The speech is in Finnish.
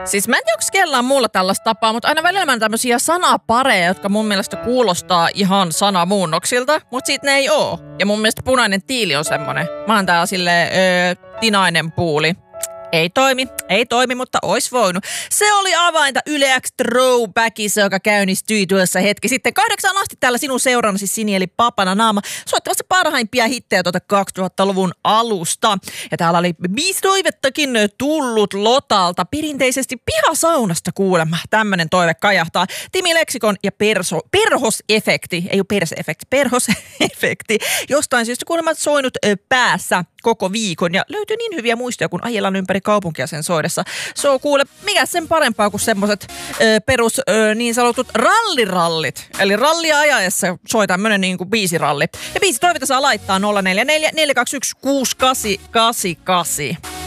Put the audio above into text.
Siis mä en tiedä, onko kellään muulla tällaista tapaa, mutta aina välillä on tämmöisiä sanapareja, jotka mun mielestä kuulostaa ihan sanamuunnoksilta, mutta siitä ne ei oo. Ja mun mielestä punainen tiili on semmonen. Mä oon täällä silleen tinainen puuli. Ei toimi, mutta ois voinut. Se oli avainta Yle X Throwbackissa, joka käynnistyi tuossa hetki sitten. 8 asti täällä sinun seurannasi Sini eli Papana Naama. Soittavasti parhaimpia hittejä 2000-luvun alusta. Ja täällä oli biisitoivettakin tullut Lotalta. Perinteisesti pihasaunasta kuulemma. Tämmönen toive kajahtaa. Timi Leksikon ja Perhos-efekti. Ei ole perse-efekti, Perhos-efekti. Jostain syystä kuulemma soinut päässä koko viikon. Ja löytyy niin hyviä muistoja, kun ajellaan ympäri kaupunkia sen soidessa. Kuule, mikä sen parempaa kuin semmoiset perus niin sanotut rallirallit. Eli rallia ajaessa soi tämmönen niin kuin biisiralli. Ja biisi toivita saa laittaa 044 421 6888.